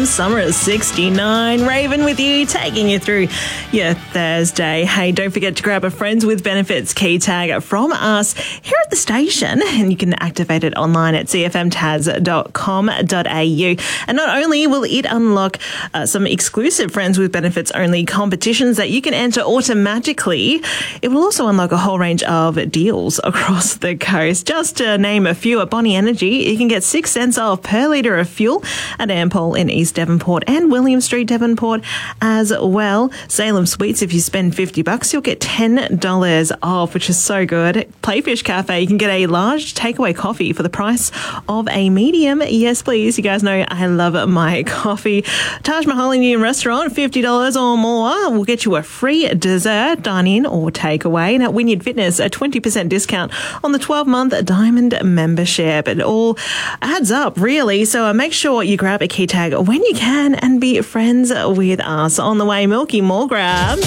Summer at 69. Raven with you, taking you through your Thursday. Hey, don't forget to grab a Friends with Benefits key tag from us here at the station, and you can activate it online at cfmtaz.com.au. And not only will it unlock some exclusive Friends with Benefits only competitions that you can enter automatically, it will also unlock a whole range of deals across the coast. Just to name a few, at Bonnie Energy, you can get 6 cents off per litre of fuel at Ampol in East Devonport and William Street, Devonport as well. Salem Sweets, if you spend $50, you'll get $10 off, which is so good. Playfish Cafe, you can get a large takeaway coffee for the price of a medium. Yes, please. You guys know I love my coffee. Taj Mahal Indian Restaurant, $50 or more will get you a free dessert, dine in or take away. And at Wynyard Fitness, a 20% discount on the 12-month Diamond membership. It all adds up, really. So make sure you grab a key tag when you can and be friends with us. On the way, Milky More Grab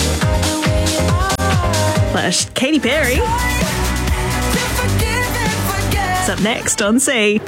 / Katy Perry. It's up next on C.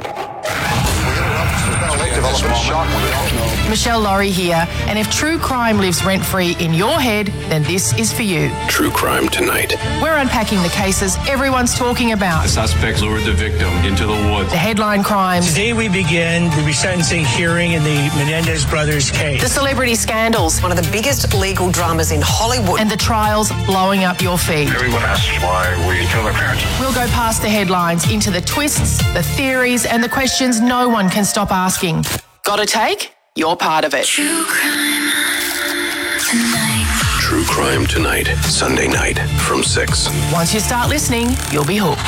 Michelle Laurie here, and if true crime lives rent-free in your head, then this is for you. True Crime Tonight. We're unpacking the cases everyone's talking about. The suspects lured the victim into the woods. The headline crimes. Today we begin the resentencing hearing in the Menendez brothers case. The celebrity scandals. One of the biggest legal dramas in Hollywood. And the trials blowing up your feed. Everyone asks why we kill their parents. We'll go past the headlines into the twists, the theories, and the questions no one can stop asking. Got a take? You're part of it. True Crime Tonight. Sunday night from 6. Once you start listening, you'll be hooked.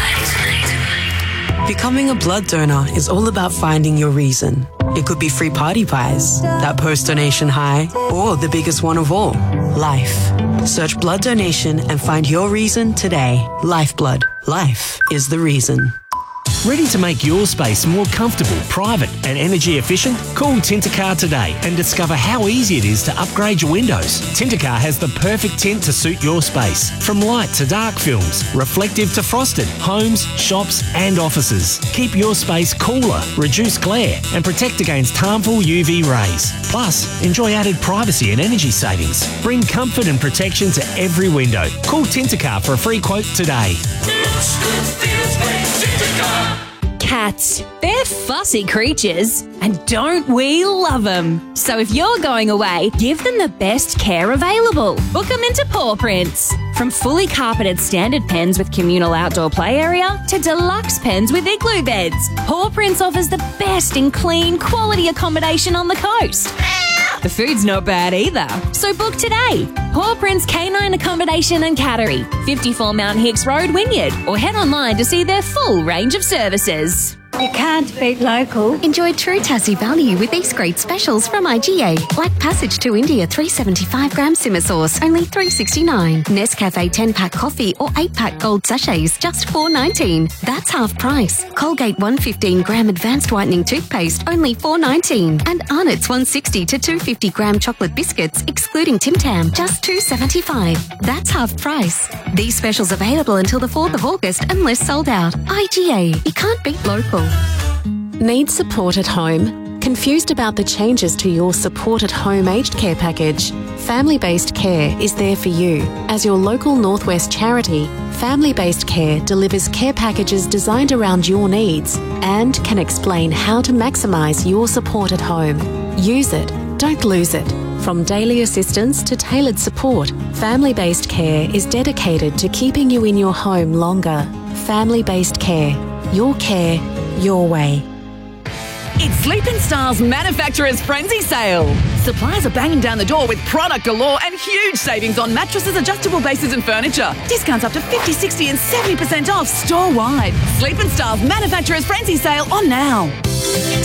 Becoming a blood donor is all about finding your reason. It could be free party pies, that post-donation high, or the biggest one of all, life. Search blood donation and find your reason today. Lifeblood. Life is the reason. Ready to make your space more comfortable, private and energy efficient? Call Tintercar today and discover how easy it is to upgrade your windows. Tintercar has the perfect tint to suit your space. From light to dark films, reflective to frosted, homes, shops and offices. Keep your space cooler, reduce glare and protect against harmful UV rays. Plus, enjoy added privacy and energy savings. Bring comfort and protection to every window. Call Tintercar for a free quote today. Cats. They're fussy creatures, and don't we love them? So if you're going away, give them the best care available. Book them into Paw Prints. From fully carpeted standard pens with communal outdoor play area to deluxe pens with igloo beds, Paw Prints offers the best in clean, quality accommodation on the coast. The food's not bad either, so book today. Paw Prints Canine Accommodation and Cattery, 54 Mount Hicks Road, Wynyard, or head online to see their full range of services. You can't beat local. Enjoy true Tassie value with these great specials from IGA. Black Passage to India 375 gram simmer sauce, only $3.69. Nescafe 10-pack coffee or 8-pack gold sachets, just $4.19. That's half price. Colgate 115 gram advanced whitening toothpaste, only $4.19. And Arnott's 160 to 250 gram chocolate biscuits, excluding Tim Tam, just $2.75. That's half price. These specials available until the 4th of August unless sold out. IGA. You can't beat local. Need support at home? Confused about the changes to your Support at Home aged care package? Family-Based Care is there for you. As your local Northwest charity, Family-Based Care delivers care packages designed around your needs and can explain how to maximise your support at home. Use it, don't lose it. From daily assistance to tailored support, Family-Based Care is dedicated to keeping you in your home longer. Family-Based Care. Your care, your way. It's Sleep & Style's Manufacturer's Frenzy Sale. Suppliers are banging down the door with product galore and huge savings on mattresses, adjustable bases and furniture. Discounts up to 50, 60 and 70% off store-wide. Sleep & Style's Manufacturer's Frenzy Sale on now.